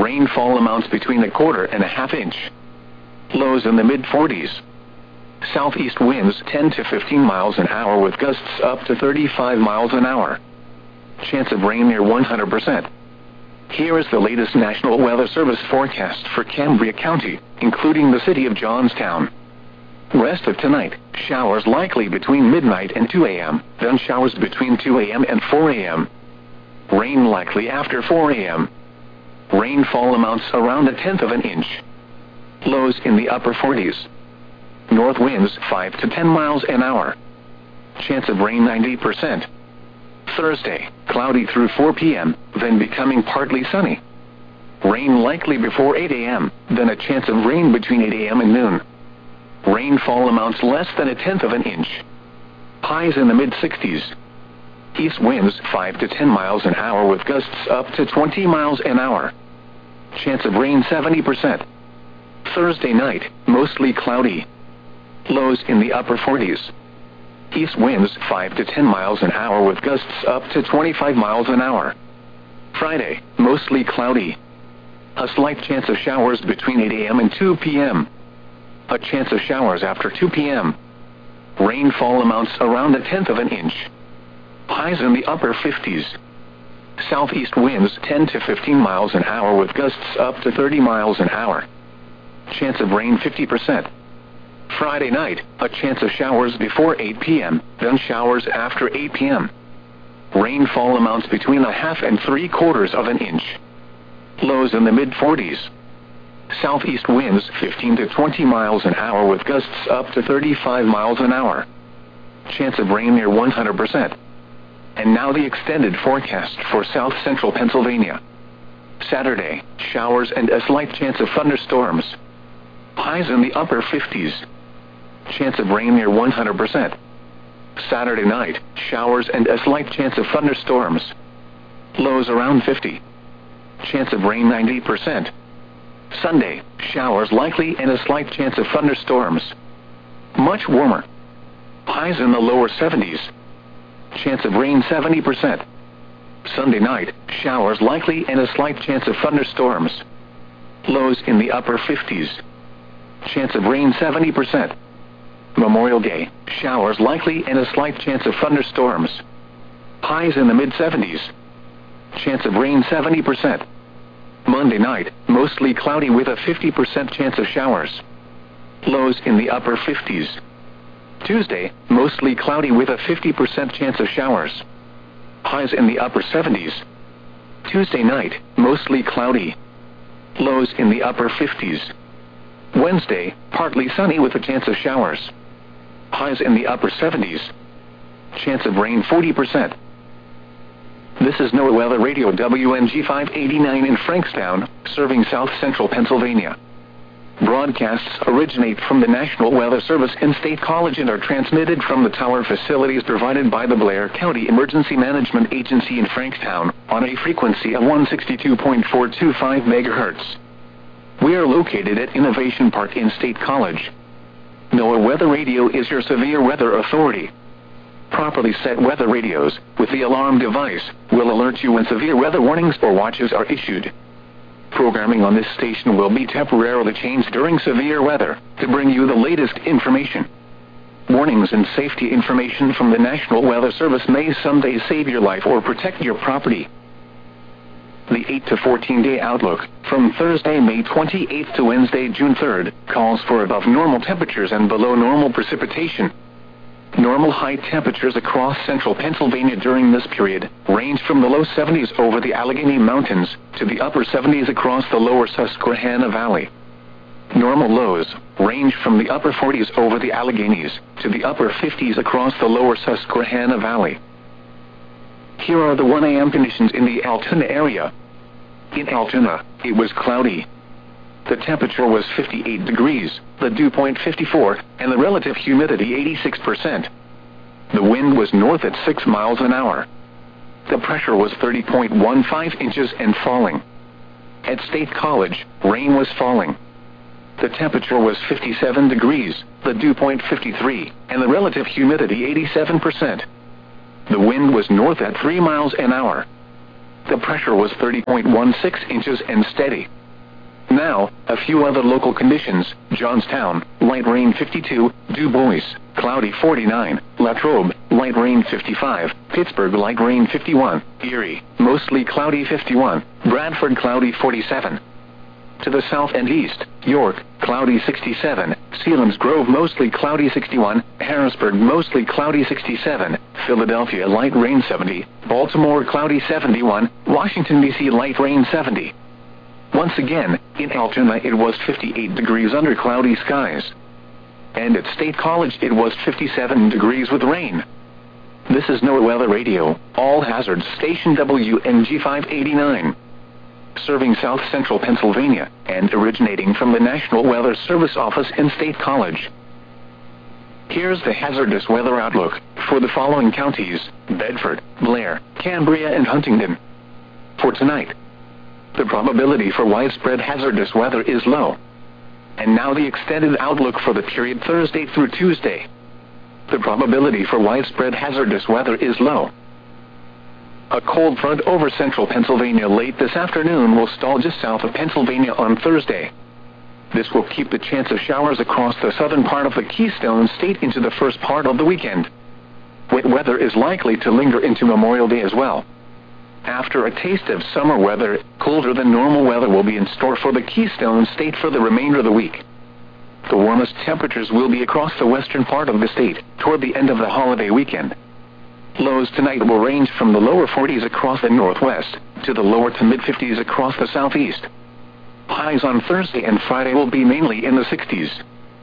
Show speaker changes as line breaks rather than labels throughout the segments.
Rainfall amounts between a quarter and a half inch. Lows in the mid-40s. Southeast winds 10 to 15 miles an hour with gusts up to 35 miles an hour. Chance of rain near 100%. Here is the latest National Weather Service forecast for Cambria County, including the city of Johnstown. Rest of tonight, showers likely between midnight and 2 a.m., then showers between 2 a.m. and 4 a.m. Rain likely after 4 a.m. Rainfall amounts around 1/10 of an inch. Lows in the upper 40s. North winds 5 to 10 miles an hour. Chance of rain 90%. Thursday, cloudy through 4 p.m., then becoming partly sunny. Rain likely before 8 a.m., then a chance of rain between 8 a.m. and noon. Rainfall amounts less than 1/10 of an inch. Highs in the mid-60s. East winds 5 to 10 miles an hour with gusts up to 20 miles an hour. Chance of rain 70%. Thursday night, mostly cloudy. Lows in the upper 40s. East winds 5 to 10 miles an hour with gusts up to 25 miles an hour. Friday, mostly cloudy. A slight chance of showers between 8 a.m. and 2 p.m. A chance of showers after 2 p.m. Rainfall amounts around 1/10 of an inch. Highs in the upper 50s. Southeast winds 10 to 15 miles an hour with gusts up to 30 miles an hour. Chance of rain 50%. Friday night, a chance of showers before 8 p.m., then showers after 8 p.m. Rainfall amounts between 1/2 and 3/4 of an inch. Lows in the mid-40s. Southeast winds 15 to 20 miles an hour with gusts up to 35 miles an hour. Chance of rain near 100%. And now the extended forecast for south central Pennsylvania. Saturday, showers and a slight chance of thunderstorms. Highs in the upper 50s. Chance of rain near 100%. Saturday night, showers and a slight chance of thunderstorms. Lows around 50. Chance of rain 90%. Sunday, showers likely and a slight chance of thunderstorms. Much warmer. Highs in the lower 70s. Chance of rain 70%. Sunday night, showers likely and a slight chance of thunderstorms. Lows in the upper 50s. Chance of rain 70%. Memorial Day, showers likely and a slight chance of thunderstorms. Highs in the mid-70s. Chance of rain 70%. Monday night, mostly cloudy with a 50% chance of showers. Lows in the upper 50s. Tuesday, mostly cloudy with a 50% chance of showers. Highs in the upper 70s. Tuesday night, mostly cloudy. Lows in the upper 50s. Wednesday, partly sunny with a chance of showers. Highs in the upper 70s. Chance of rain 40%. This is NOAA Weather Radio WNG 589 in Frankstown, serving south central Pennsylvania. Broadcasts originate from the National Weather Service in State College and are transmitted from the tower facilities provided by the Blair County Emergency Management Agency in Frankstown on a frequency of 162.425 MHz. We are located at Innovation Park in State College. NOAA Weather Radio is your severe weather authority. Properly set weather radios with the alarm device will alert you when severe weather warnings or watches are issued. Programming on this station will be temporarily changed during severe weather to bring you the latest information. Warnings and safety information from the National Weather Service may someday save your life or protect your property. The 8 to 14-day outlook from Thursday, May 28th to Wednesday, June 3rd, calls for above normal temperatures and below normal precipitation. Normal high temperatures across central Pennsylvania during this period range from the low 70s over the Allegheny Mountains to the upper 70s across the lower Susquehanna Valley. Normal lows range from the upper 40s over the Alleghenies to the upper 50s across the lower Susquehanna Valley. Here are the 1 a.m. conditions in the Altoona area. In Altoona, it was cloudy. The temperature was 58 degrees, the dew point 54, and the relative humidity 86%. The wind was north at 6 miles an hour. The pressure was 30.15 inches and falling. At State College, rain was falling. The temperature was 57 degrees, the dew point 53, and the relative humidity 87%. The wind was north at 3 miles an hour. The pressure was 30.16 inches and steady. Now, a few other local conditions: Johnstown, light rain 52, Du Bois, cloudy 49, Latrobe, light rain 55, Pittsburgh, light rain 51, Erie, mostly cloudy 51, Bradford, cloudy 47. To the south and east, York, cloudy 67, Selinsgrove, mostly cloudy 61, Harrisburg, mostly cloudy 67, Philadelphia, light rain 70, Baltimore, cloudy 71, Washington, D.C., light rain 70. Once again, in Altoona it was 58 degrees under cloudy skies. And at State College it was 57 degrees with rain. This is NOAA Weather Radio, All Hazards Station WNG 589. Serving South Central Pennsylvania, and originating from the National Weather Service office in State College. Here's the hazardous weather outlook for the following counties: Bedford, Blair, Cambria, and Huntingdon. For tonight, the probability for widespread hazardous weather is low. And now the extended outlook for the period Thursday through Tuesday. The probability for widespread hazardous weather is low. A cold front over central Pennsylvania late this afternoon will stall just south of Pennsylvania on Thursday. This will keep the chance of showers across the southern part of the Keystone State into the first part of the weekend. Wet weather is likely to linger into Memorial Day as well. After a taste of summer weather, colder than normal weather will be in store for the Keystone State for the remainder of the week. The warmest temperatures will be across the western part of the state toward the end of the holiday weekend. Lows tonight will range from the lower 40s across the northwest to the lower to mid-50s across the southeast. Highs on Thursday and Friday will be mainly in the 60s.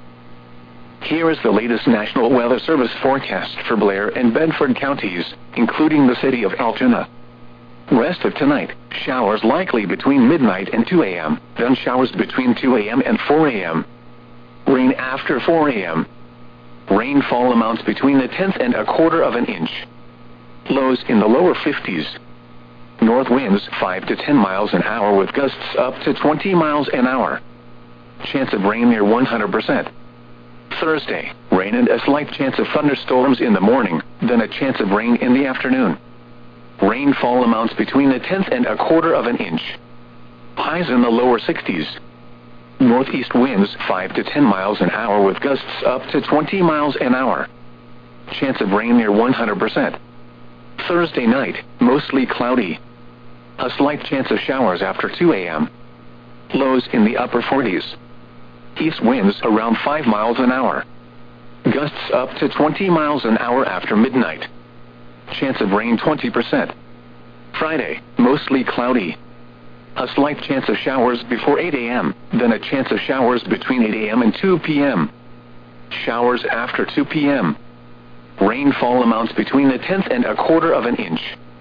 Here is the latest National Weather Service forecast for Blair and Bedford counties, including the city of Altoona. Rest of tonight, showers likely between midnight and 2 a.m., then showers between 2 a.m. and 4 a.m. Rain after 4 a.m. Rainfall amounts between a tenth and a quarter of an inch. Lows in the lower 50s. North winds 5 to 10 miles an hour with gusts up to 20 miles an hour. Chance of rain near 100%. Thursday, rain and a slight chance of thunderstorms in the morning, then a chance of rain in the afternoon. Rainfall amounts between a tenth and a quarter of an inch. Highs in the lower 60s. Northeast winds 5 to 10 miles an hour with gusts up to 20 miles an hour. Chance of rain near 100%. Thursday night, mostly cloudy. A slight chance of showers after 2 a.m. Lows in the upper 40s. East winds around 5 miles an hour. Gusts up to 20 miles an hour after midnight. Chance of rain 20%. Friday, mostly cloudy. A slight chance of showers before 8 a.m., then a chance of showers between 8 a.m. and 2 p.m. Showers after 2 p.m. Rainfall amounts between a tenth and a quarter of an inch.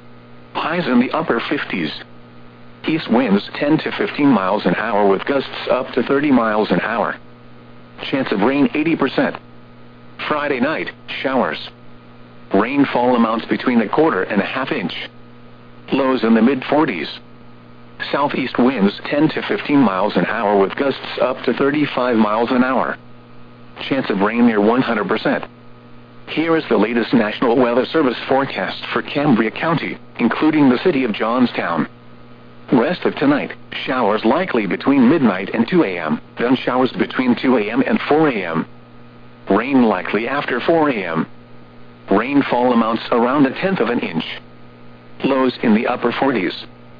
Highs in the upper 50s. East winds 10 to 15 miles an hour with gusts up to 30 miles an hour. Chance of rain 80%. Friday night, showers. Rainfall amounts between a quarter and a half inch. Lows in the mid-40s. Southeast winds 10 to 15 miles an hour with gusts up to 35 miles an hour. Chance of rain near 100%. Here is the latest National Weather Service forecast for Cambria County, including the city of Johnstown. Rest of tonight, showers likely between midnight and 2 a.m., then showers between 2 a.m. and 4 a.m. Rain likely after 4 a.m. Rainfall amounts around a tenth of an inch. Lows in the upper 40s.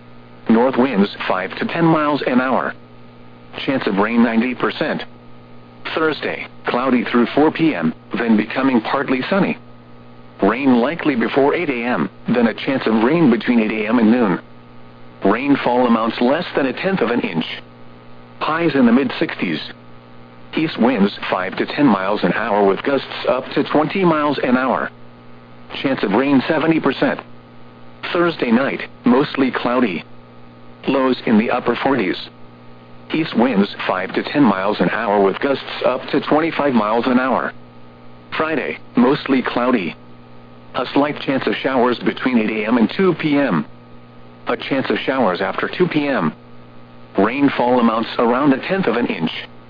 North winds 5 to 10 miles an hour. Chance of rain 90%. Thursday, cloudy through 4 p.m., then becoming partly sunny. Rain likely before 8 a.m., then a chance of rain between 8 a.m. and noon. Rainfall amounts less than a tenth of an inch. Highs in the mid-60s. East winds 5 to 10 miles an hour with gusts up to 20 miles an hour. Chance of rain 70%. Thursday night, mostly cloudy. Lows in the upper 40s. East winds 5 to 10 miles an hour with gusts up to 25 miles an hour. Friday, mostly cloudy. A slight chance of showers between 8 a.m. and 2 p.m. A chance of showers after 2 p.m. Rainfall amounts around a tenth of an inch.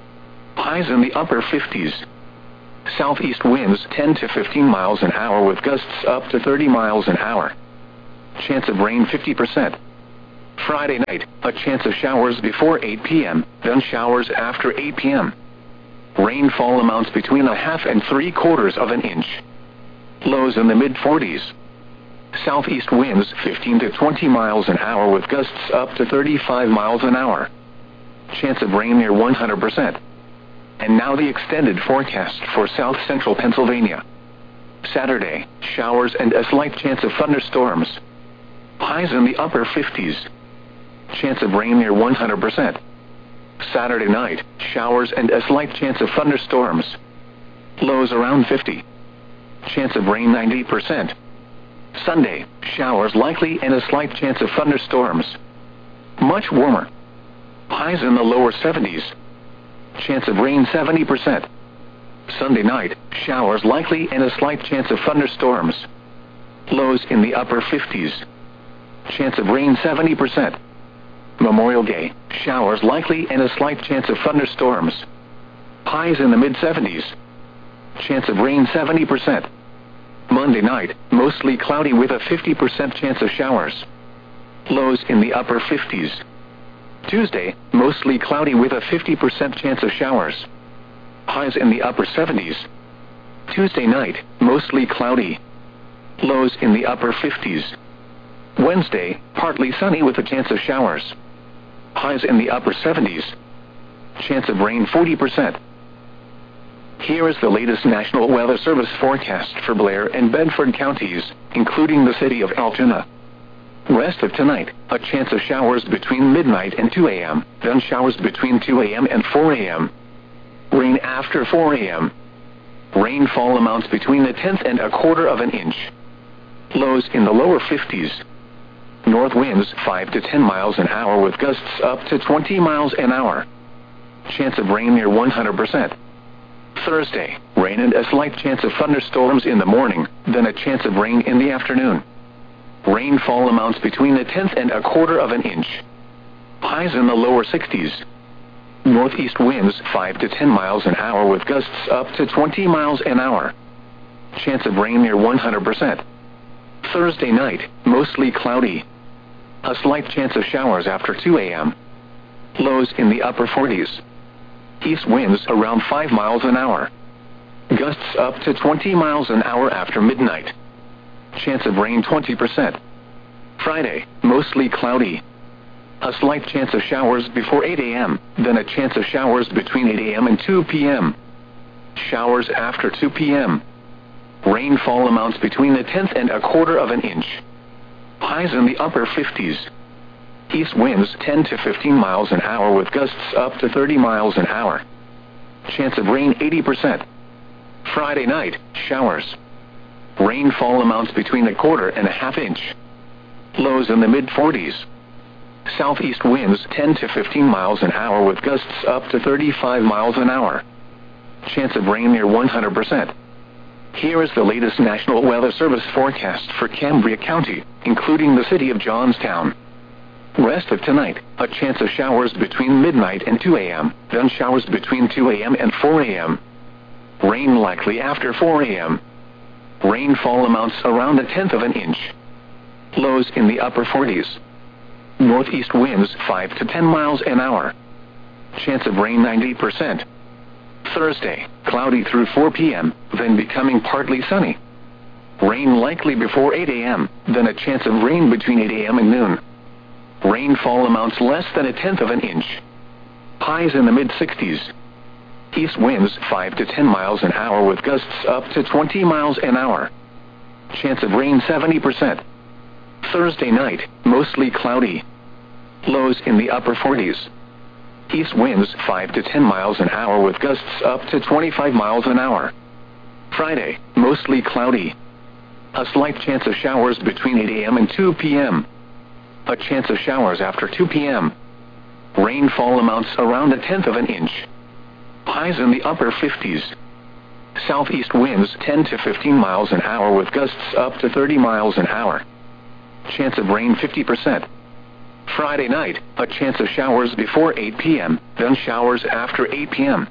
Highs in the upper 50s. Southeast winds 10 to 15 miles an hour with gusts up to 30 miles an hour. Chance of rain 50%. Friday night, a chance of showers before 8 p.m., then showers after 8 p.m. Rainfall amounts between a half and 3/4 of an inch. Lows in the mid-40s. Southeast winds 15 to 20 miles an hour with gusts up to 35 miles an hour. Chance of rain near 100%. And now the extended forecast for south-central Pennsylvania. Saturday, showers and a slight chance of thunderstorms. Highs in the upper 50s. Chance of rain near 100%. Saturday night, showers and a slight chance of thunderstorms. Lows around 50. Chance of rain 90%. Sunday, showers likely and a slight chance of thunderstorms. Much warmer. Highs in the lower 70s. Chance of rain 70%. Sunday night, showers likely and a slight chance of thunderstorms. Lows in the upper 50s. Chance of rain 70%. Memorial Day, showers likely and a slight chance of thunderstorms. Highs in the mid-70s. Chance of rain 70%. Monday night, mostly cloudy with a 50% chance of showers. Lows in the upper 50s. Tuesday, mostly cloudy with a 50% chance of showers. Highs in the upper 70s. Tuesday night, mostly cloudy. Lows in the upper 50s. Wednesday, partly sunny with a chance of showers. Highs in the upper 70s. Chance of rain 40%. Here is the latest National Weather Service forecast for Blair and Bedford counties, including the city of Altoona. Rest of tonight, a chance of showers between midnight and 2 a.m., then showers between 2 a.m. and 4 a.m. Rain after 4 a.m. Rainfall amounts between a tenth and a quarter of an inch. Lows in the lower 50s. North winds 5 to 10 miles an hour with gusts up to 20 miles an hour. Chance of rain near 100%. Thursday, rain and a slight chance of thunderstorms in the morning, then a chance of rain in the afternoon. Rainfall amounts between a tenth and a quarter of an inch. Highs in the lower 60s. Northeast winds 5 to 10 miles an hour with gusts up to 20 miles an hour. Chance of rain near 100%. Thursday night, mostly cloudy. A slight chance of showers after 2 a.m. Lows in the upper 40s. East winds around 5 miles an hour. Gusts up to 20 miles an hour after midnight. Chance of rain 20%. Friday, mostly cloudy. A slight chance of showers before 8 a.m., then a chance of showers between 8 a.m. and 2 p.m. Showers after 2 p.m. Rainfall amounts between a tenth and a quarter of an inch. Highs in the upper 50s. East winds 10 to 15 miles an hour with gusts up to 30 miles an hour. Chance of rain 80%. Friday night, showers. Rainfall amounts between a quarter and a half inch. Lows in the mid-40s. Southeast winds 10 to 15 miles an hour with gusts up to 35 miles an hour. Chance of rain near 100%. Here is the latest National Weather Service forecast for Cambria County, including the city of Johnstown. Rest of tonight, a chance of showers between midnight and 2 a.m., then showers between 2 a.m. and 4 a.m. Rain likely after 4 a.m. Rainfall amounts around a tenth of an inch. Lows in the upper 40s. Northeast winds 5 to 10 miles an hour. Chance of rain 90%. Thursday, cloudy through 4 p.m., then becoming partly sunny. Rain likely before 8 a.m., then a chance of rain between 8 a.m. and noon. Rainfall amounts less than a tenth of an inch. Highs in the mid-60s. East winds 5 to 10 miles an hour with gusts up to 20 miles an hour. Chance of rain 70%. Thursday night, mostly cloudy. Lows in the upper 40s. East winds 5 to 10 miles an hour with gusts up to 25 miles an hour. Friday, mostly cloudy. A slight chance of showers between 8 a.m. and 2 p.m. A chance of showers after 2 p.m. Rainfall amounts around a tenth of an inch. Highs in the upper 50s. Southeast winds 10 to 15 miles an hour with gusts up to 30 miles an hour. Chance of rain 50%. Friday night, a chance of showers before 8 p.m., then showers after 8 p.m.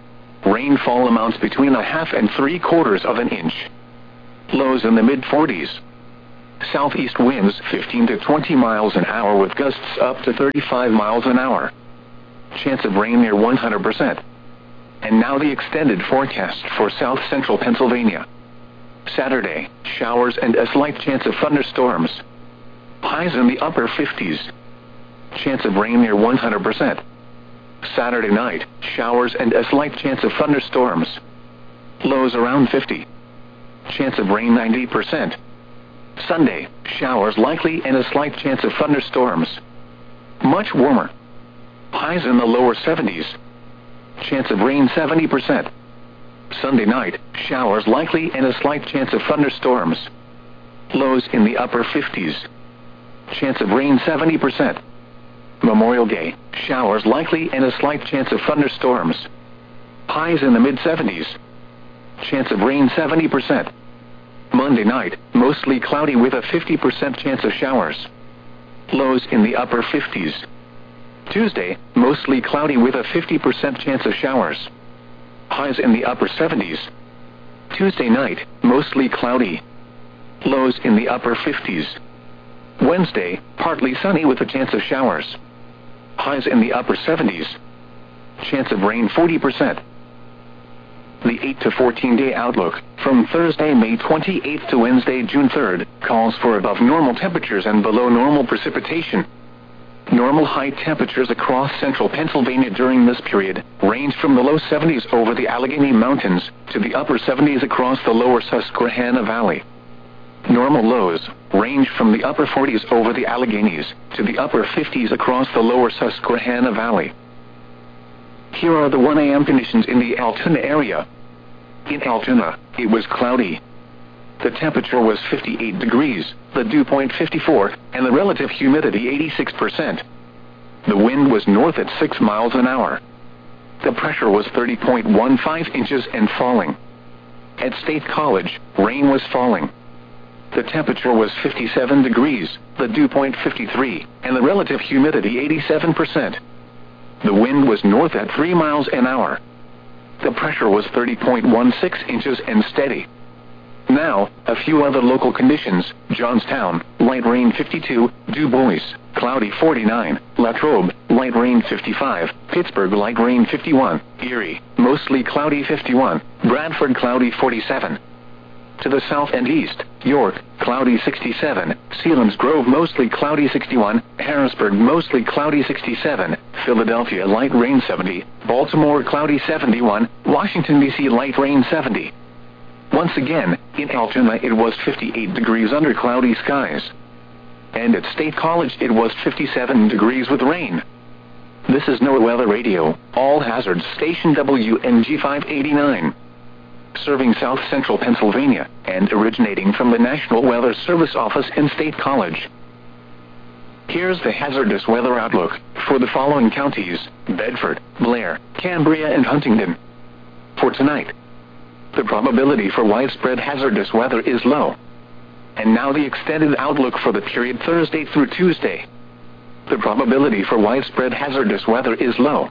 Rainfall amounts between a half and 3/4 of an inch. Lows in the mid-40s. Southeast winds 15 to 20 miles an hour with gusts up to 35 miles an hour. Chance of rain near 100%. And now the extended forecast for south central Pennsylvania. Saturday, showers and a slight chance of thunderstorms. Highs in the upper 50s. Chance of rain near 100%. Saturday night, showers and a slight chance of thunderstorms. Lows around 50. Chance of rain 90%. Sunday, showers likely and a slight chance of thunderstorms. Much warmer. Highs in the lower 70s. Chance of rain 70%. Sunday night, showers likely and a slight chance of thunderstorms. Lows in the upper 50s. Chance of rain 70%. Memorial Day, showers likely and a slight chance of thunderstorms. Highs in the mid-70s. Chance of rain 70%. Monday night, mostly cloudy with a 50% chance of showers. Lows in the upper 50s. Tuesday, mostly cloudy with a 50% chance of showers. Highs in the upper 70s. Tuesday night, mostly cloudy. Lows in the upper 50s. Wednesday, partly sunny with a chance of showers. Highs in the upper 70s. Chance of rain 40%. The 8 to 14-day outlook, from Thursday, May 28th to Wednesday, June 3rd, calls for above normal temperatures and below normal precipitation. Normal high temperatures across central Pennsylvania during this period range from the low 70s over the Allegheny Mountains to the upper 70s across the lower Susquehanna Valley. Normal lows range from the upper 40s over the Alleghenies to the upper 50s across the lower Susquehanna Valley. Here are the 1 a.m. conditions in the Altoona area. In Altoona, it was cloudy. The temperature was 58 degrees, the dew point 54, and the relative humidity 86%. The wind was north at 6 miles an hour. The pressure was 30.15 inches and falling. At State College, rain was falling. The temperature was 57 degrees, the dew point 53, and the relative humidity 87%. The wind was north at 3 miles an hour. The pressure was 30.16 inches and steady. Now, a few other local conditions: Johnstown, light rain 52, Du Bois, cloudy 49, Latrobe, light rain 55, Pittsburgh, light rain 51, Erie, mostly cloudy 51, Bradford, cloudy 47. To the south and east, York, cloudy 67, Selinsgrove, mostly cloudy 61, Harrisburg, mostly cloudy 67, Philadelphia, light rain 70, Baltimore, cloudy 71, Washington, D.C., light rain 70. Once again, in Altoona it was 58 degrees under cloudy skies. And at State College it was 57 degrees with rain. This is NOAA Weather Radio, All Hazards Station WNG 589. Serving south central Pennsylvania, and originating from the National Weather Service office in State College. Here's the hazardous weather outlook for the following counties: Bedford, Blair, Cambria, and Huntingdon. For tonight, the probability for widespread hazardous weather is low. And now the extended outlook for the period Thursday through Tuesday. The probability for widespread hazardous weather is low.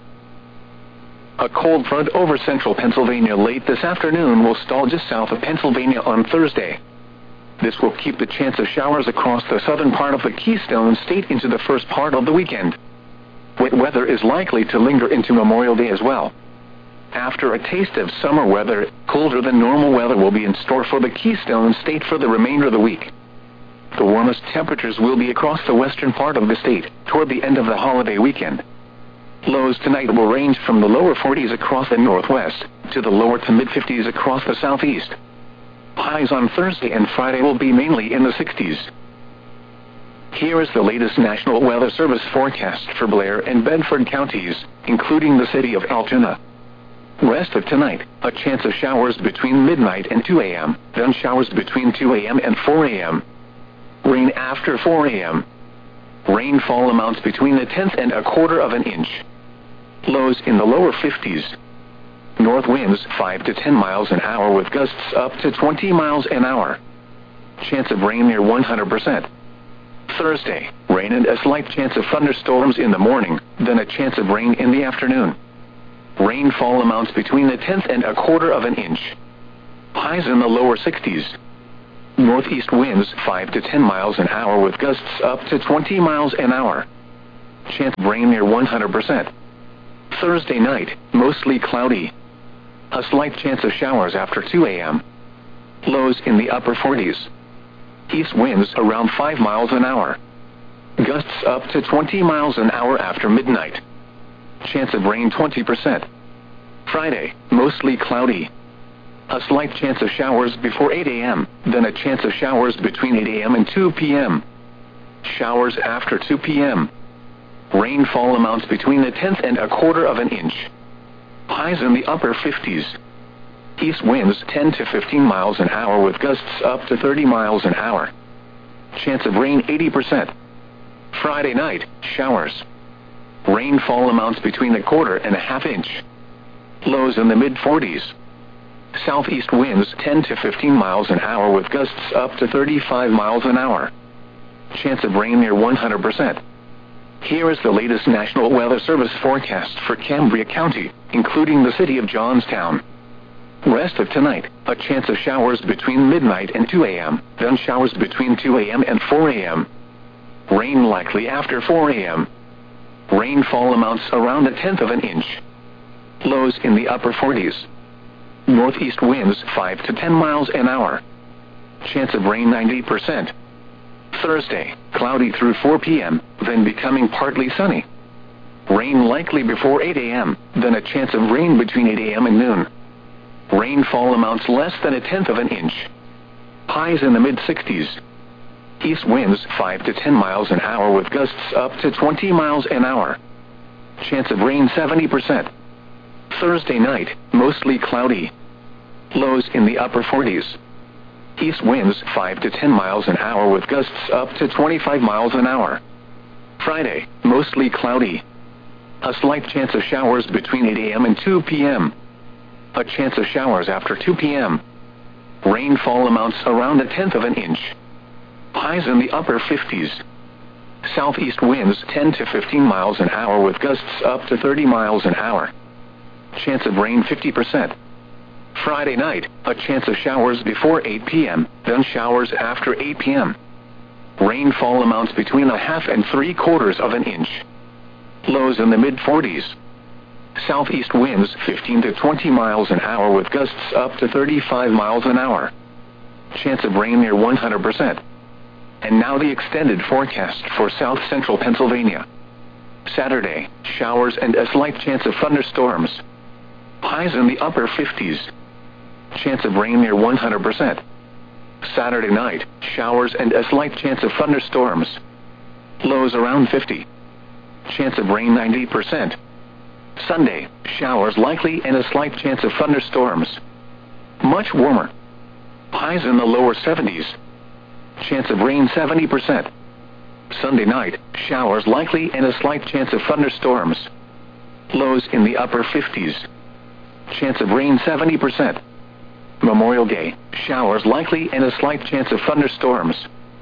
A cold front over central Pennsylvania late this afternoon will stall just south of Pennsylvania on Thursday. This will keep the chance of showers across the southern part of the Keystone State into the first part of the weekend. Wet weather is likely to linger into Memorial Day as well. After a taste of summer weather, colder than normal weather will be in store for the Keystone State for the remainder of the week. The warmest temperatures will be across the western part of the state toward the end of the holiday weekend. Lows tonight will range from the lower 40s across the northwest to the lower to mid-50s across the southeast. Highs on Thursday and Friday will be mainly in the 60s. Here is the latest National Weather Service forecast for Blair and Bedford counties, including the city of Altoona. Rest of tonight, a chance of showers between midnight and 2 a.m., then showers between 2 a.m. and 4 a.m. Rain after 4 a.m. Rainfall amounts between a tenth and a quarter of an inch. Lows in the lower 50s. North winds 5 to 10 miles an hour with gusts up to 20 miles an hour. Chance of rain near 100%. Thursday, rain and a slight chance of thunderstorms in the morning, then a chance of rain in the afternoon. Rainfall amounts between a tenth and a quarter of an inch. Highs in the lower 60s. Northeast winds 5 to 10 miles an hour with gusts up to 20 miles an hour. Chance of rain near 100%. Thursday night, mostly cloudy. A slight chance of showers after 2 a.m. Lows in the upper 40s. East winds around 5 miles an hour. Gusts up to 20 miles an hour after midnight. Chance of rain 20%. Friday, mostly cloudy. A slight chance of showers before 8 a.m., then a chance of showers between 8 a.m. and 2 p.m. Showers after 2 p.m. Rainfall amounts between a tenth and a quarter of an inch. Highs in the upper 50s. East winds 10 to 15 miles an hour with gusts up to 30 miles an hour. Chance of rain 80%. Friday night, showers. Rainfall amounts between a quarter and a half inch. Lows in the mid-40s. Southeast winds 10 to 15 miles an hour with gusts up to 35 miles an hour. Chance of rain near 100%. Here is the latest National Weather Service forecast for Cambria County, including the city of Johnstown. Rest of tonight, a chance of showers between midnight and 2 a.m., then showers between 2 a.m. and 4 a.m. Rain likely after 4 a.m. Rainfall amounts around a tenth of an inch. Lows in the upper 40s. Northeast winds 5 to 10 miles an hour. Chance of rain 90%. Thursday, cloudy through 4 p.m., then becoming partly sunny. Rain likely before 8 a.m., then a chance of rain between 8 a.m. and noon. Rainfall amounts less than a tenth of an inch. Highs in the mid-60s. East winds 5 to 10 miles an hour with gusts up to 20 miles an hour. Chance of rain 70%. Thursday night, mostly cloudy. Lows in the upper 40s. East winds 5 to 10 miles an hour with gusts up to 25 miles an hour. Friday, mostly cloudy. A slight chance of showers between 8 a.m. and 2 p.m. A chance of showers after 2 p.m. Rainfall amounts around a tenth of an inch. Highs in the upper 50s. Southeast winds 10 to 15 miles an hour with gusts up to 30 miles an hour. Chance of rain 50%. Friday night, a chance of showers before 8 p.m., then showers after 8 p.m. Rainfall amounts between a half and 3/4 of an inch. Lows in the mid-40s. Southeast winds 15 to 20 miles an hour with gusts up to 35 miles an hour. Chance of rain near 100%. And now the extended forecast for south central Pennsylvania. Saturday, showers and a slight chance of thunderstorms. Highs in the upper 50s. Chance of rain near 100%. Saturday night, showers and a slight chance of thunderstorms. Lows around 50. Chance of rain 90%. Sunday, showers likely and a slight chance of thunderstorms. Much warmer. Highs in the lower 70s. Chance of rain 70%. Sunday night, showers likely and a slight chance of thunderstorms. Lows in the upper 50s. Chance of rain 70%. Memorial Day, showers likely and a slight chance of thunderstorms.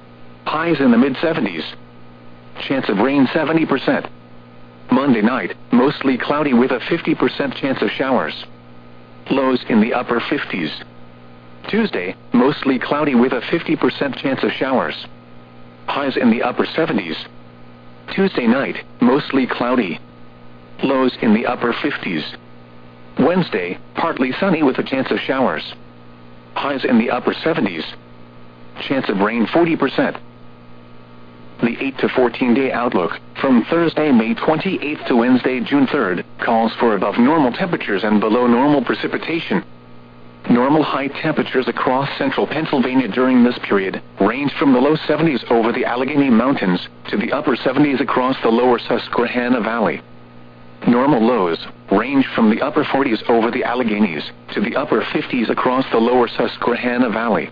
Highs in the mid-70s. Chance of rain 70%. Monday night, mostly cloudy with a 50% chance of showers. Lows in the upper 50s. Tuesday, mostly cloudy with a 50% chance of showers. Highs in the upper 70s. Tuesday night, mostly cloudy. Lows in the upper 50s. Wednesday, partly sunny with a chance of showers. Highs in the upper 70s. Chance of rain 40%. The 8 to 14-day outlook, from Thursday, May 28th to Wednesday, June 3rd, calls for above normal temperatures and below normal precipitation. Normal high temperatures across central Pennsylvania during this period range from the low 70s over the Allegheny Mountains to the upper 70s across the lower Susquehanna Valley. Normal lows range from the upper 40s over the Alleghenies to the upper 50s across the lower Susquehanna Valley.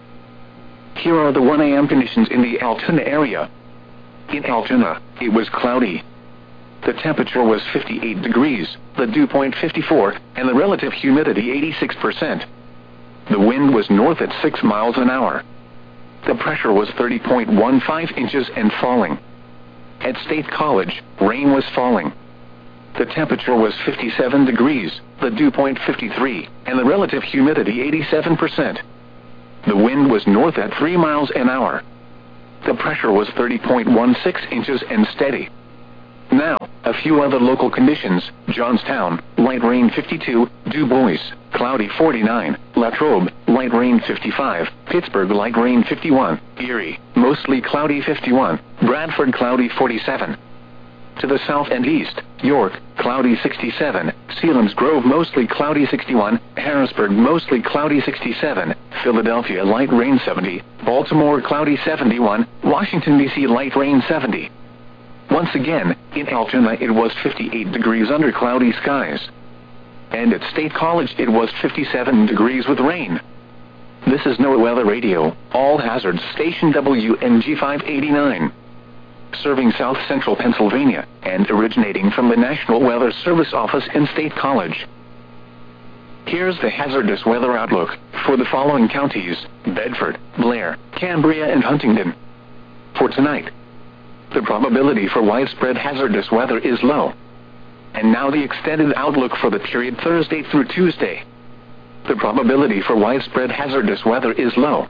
Here are the 1 a.m. conditions in the Altoona area. In Altoona, it was cloudy. The temperature was 58 degrees, the dew point 54, and the relative humidity 86%. The wind was north at 6 miles an hour. The pressure was 30.15 inches and falling. At State College, rain was falling. The temperature was 57 degrees, the dew point 53, and the relative humidity 87%. The wind was north at 3 miles an hour. The pressure was 30.16 inches and steady. Now, a few other local conditions: Johnstown, light rain 52, Du Bois, cloudy 49, Latrobe, light rain 55, Pittsburgh, light rain 51, Erie, mostly cloudy 51, Bradford, cloudy 47. To the south and east, York, cloudy 67, Selinsgrove, mostly cloudy 61, Harrisburg, mostly cloudy 67, Philadelphia, light rain 70, Baltimore, cloudy 71, Washington, D.C., light rain 70. Once again, in Altoona it was 58 degrees under cloudy skies. And at State College it was 57 degrees with rain. This is NOAA Weather Radio, all hazards station WNG 589. Serving south central Pennsylvania, and originating from the National Weather Service office in State College. Here's the hazardous weather outlook for the following counties: Bedford, Blair, Cambria, and Huntingdon. For tonight, the probability for widespread hazardous weather is low. And now the extended outlook for the period Thursday through Tuesday. The probability for widespread hazardous weather is low.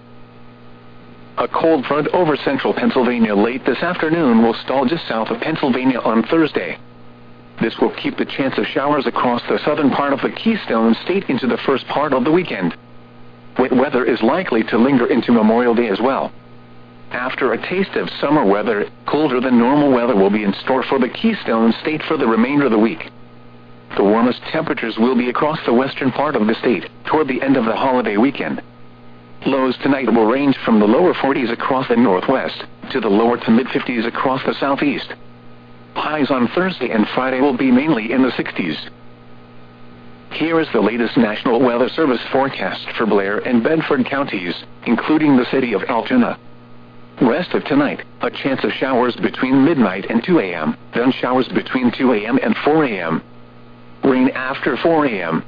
A cold front over central Pennsylvania late this afternoon will stall just south of Pennsylvania on Thursday. This will keep the chance of showers across the southern part of the Keystone State into the first part of the weekend. Wet weather is likely to linger into Memorial Day as well. After a taste of summer weather, colder than normal weather will be in store for the Keystone State for the remainder of the week. The warmest temperatures will be across the western part of the state toward the end of the holiday weekend. Lows tonight will range from the lower 40s across the northwest to the lower to mid-50s across the southeast. Highs on Thursday and Friday will be mainly in the 60s. Here is the latest National Weather Service forecast for Blair and Bedford counties, including the city of Altoona. Rest of tonight, a chance of showers between midnight and 2 a.m., then showers between 2 a.m. and 4 a.m. Rain after 4 a.m.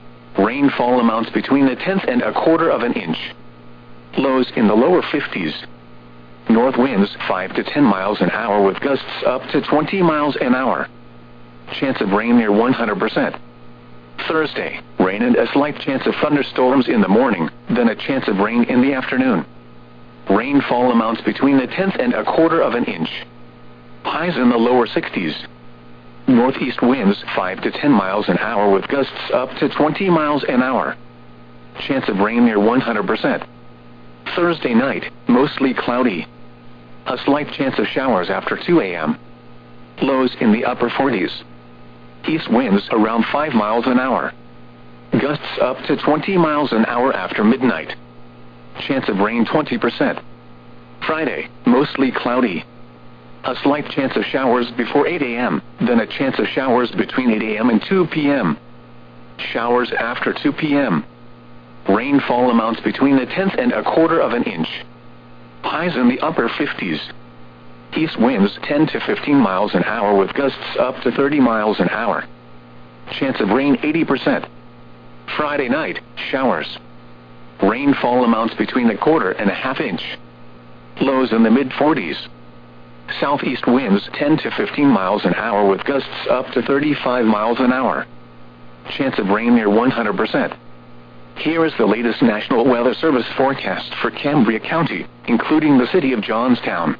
Rainfall amounts between a tenth and a quarter of an inch. Lows in the lower 50s. North winds 5 to 10 miles an hour with gusts up to 20 miles an hour. Chance of rain near 100%. Thursday, rain and a slight chance of thunderstorms in the morning, then a chance of rain in the afternoon. Rainfall amounts between a tenth and a quarter of an inch. Highs in the lower 60s. Northeast winds 5 to 10 miles an hour with gusts up to 20 miles an hour. Chance of rain near 100%. Thursday night, mostly cloudy. A slight chance of showers after 2 a.m. Lows in the upper 40s. East winds around 5 miles an hour. Gusts up to 20 miles an hour after midnight. Chance of rain 20%. Friday, mostly cloudy. A slight chance of showers before 8 a.m., then a chance of showers between 8 a.m. and 2 p.m. Showers after 2 p.m. Rainfall amounts between a tenth and a quarter of an inch. Highs in the upper 50s. East winds 10 to 15 miles an hour with gusts up to 30 miles an hour. Chance of rain 80%. Friday night, showers. Rainfall amounts between a quarter and a half inch. Lows in the mid-40s. Southeast winds 10 to 15 miles an hour with gusts up to 35 miles an hour. Chance of rain near 100%. Here is the latest National Weather Service forecast for Cambria County, including the city of Johnstown.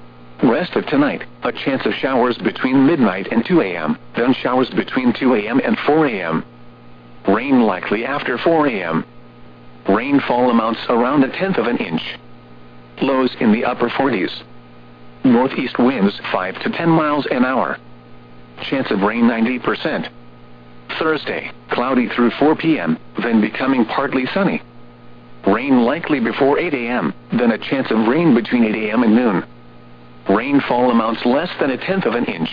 Rest of tonight, a chance of showers between midnight and 2 a.m., then showers between 2 a.m. and 4 a.m. Rain likely after 4 a.m. Rainfall amounts around a tenth of an inch. Lows in the upper 40s. Northeast winds 5 to 10 miles an hour. Chance of rain 90%. Thursday, cloudy through 4 p.m., then becoming partly sunny. Rain likely before 8 a.m., then a chance of rain between 8 a.m. and noon. Rainfall amounts less than a tenth of an inch.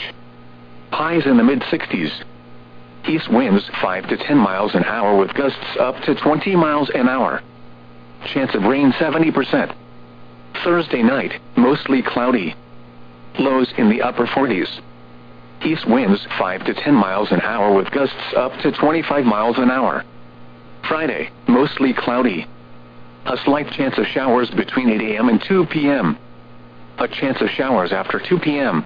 Highs in the mid-60s. East winds 5 to 10 miles an hour with gusts up to 20 miles an hour. Chance of rain 70%. Thursday night, mostly cloudy. Lows in the upper 40s. East winds 5 to 10 miles an hour with gusts up to 25 miles an hour. Friday, mostly cloudy. A slight chance of showers between 8 a.m. and 2 p.m. A chance of showers after 2 p.m.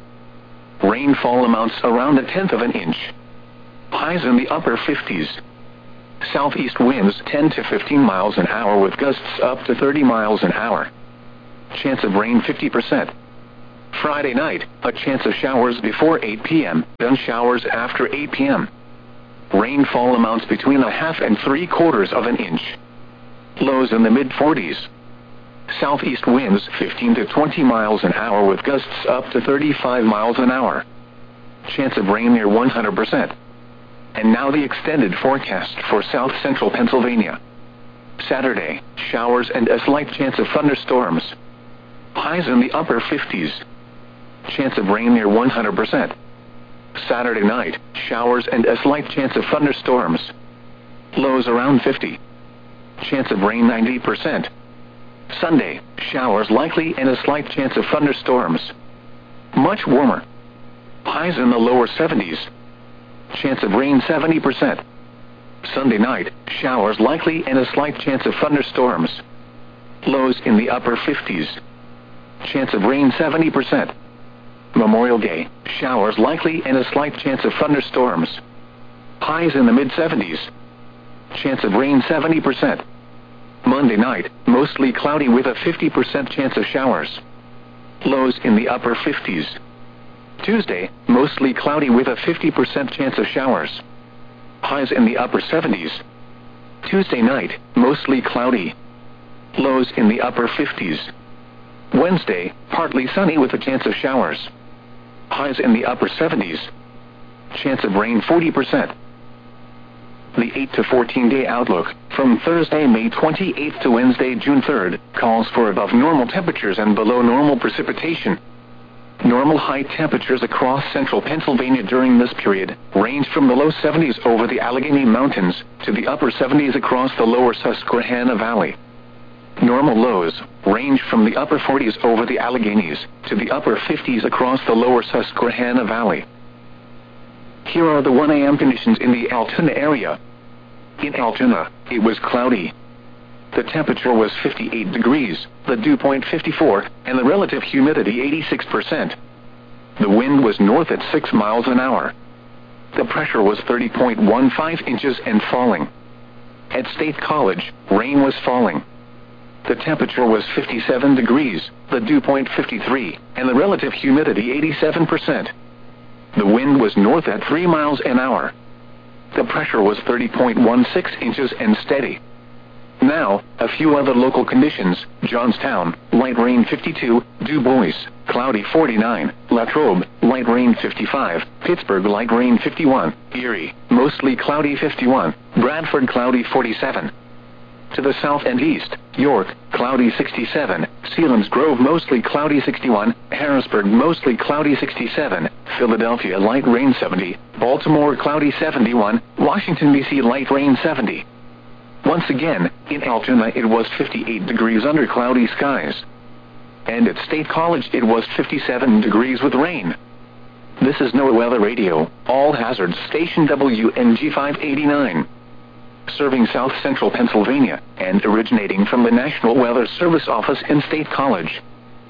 Rainfall amounts around a tenth of an inch. Highs in the upper 50s. Southeast winds 10 to 15 miles an hour with gusts up to 30 miles an hour. Chance of rain 50%. Friday night, a chance of showers before 8 p.m., then showers after 8 p.m. Rainfall amounts between 1/2 and 3/4 of an inch. Lows in the mid-40s. Southeast winds 15 to 20 miles an hour with gusts up to 35 miles an hour. Chance of rain near 100%. And now the extended forecast for south central Pennsylvania. Saturday, showers and a slight chance of thunderstorms. Highs in the upper 50s. Chance of rain near 100%. Saturday night, showers and a slight chance of thunderstorms. Lows around 50. Chance of rain 90%. Sunday, showers likely and a slight chance of thunderstorms. Much warmer. Highs in the lower 70s. Chance of rain 70%. Sunday night, showers likely and a slight chance of thunderstorms. Lows in the upper 50s. Chance of rain 70%. Memorial Day, showers likely and a slight chance of thunderstorms. Highs in the mid-70s. Chance of rain 70%. Monday night, mostly cloudy with a 50% chance of showers. Lows in the upper 50s. Tuesday, mostly cloudy with a 50% chance of showers. Highs in the upper 70s. Tuesday night, mostly cloudy. Lows in the upper 50s. Wednesday, partly sunny with a chance of showers. Highs in the upper 70s. Chance of rain 40%. The 8 to 14-day outlook, from Thursday, May 28th to Wednesday, June 3rd, calls for above normal temperatures and below normal precipitation. Normal high temperatures across central Pennsylvania during this period range from the low 70s over the Allegheny Mountains to the upper 70s across the lower Susquehanna Valley. Normal lows range from the upper 40s over the Alleghenies to the upper 50s across the lower Susquehanna Valley. Here are the 1 a.m. conditions in the Altoona area. In Altoona, it was cloudy. The temperature was 58 degrees, the dew point 54, and the relative humidity 86%. The wind was north at 6 miles an hour. The pressure was 30.15 inches and falling. At State College, rain was falling. The temperature was 57 degrees, the dew point 53, and the relative humidity 87%. The wind was north at 3 miles an hour. The pressure was 30.16 inches and steady. Now, a few other local conditions: Johnstown, light rain 52, Du Bois, cloudy 49, Latrobe, light rain 55, Pittsburgh, light rain 51, Erie, mostly cloudy 51, Bradford, cloudy 47. To the south and east, York, cloudy 67, Selinsgrove, mostly cloudy 61, Harrisburg, mostly cloudy 67, Philadelphia, light rain 70, Baltimore, cloudy 71, Washington, D.C., light rain 70. Once again, in Altoona it was 58 degrees under cloudy skies. And at State College it was 57 degrees with rain. This is NOAA Weather Radio, all hazards, station WNG 589. Serving south central Pennsylvania, and originating from the National Weather Service office in State College.